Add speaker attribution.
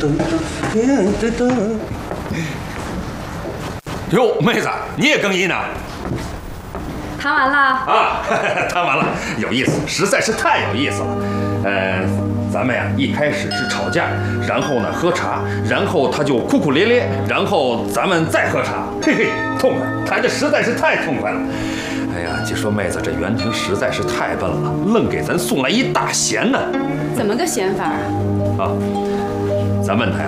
Speaker 1: 哟，妹子，你也更衣呢？
Speaker 2: 谈完了
Speaker 1: 啊，谈完了，有意思，实在是太有意思了。咱们呀一开始是吵架，然后呢喝茶，然后他就哭哭咧咧，然后咱们再喝茶，嘿嘿，痛快，谈的实在是太痛快了。哎呀，就说妹子这袁婷实在是太笨了，愣给咱送来一大弦呢。
Speaker 2: 怎么个闲法啊？
Speaker 1: 啊，咱问他呀。